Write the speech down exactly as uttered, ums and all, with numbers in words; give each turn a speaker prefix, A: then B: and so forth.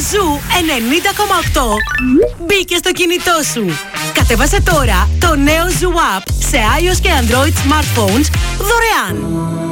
A: Ζου ενενήντα κόμμα οκτώ μπήκε στο κινητό σου. Κατέβασε τώρα το νέο Ζου App σε iOS και Android smartphones δωρεάν.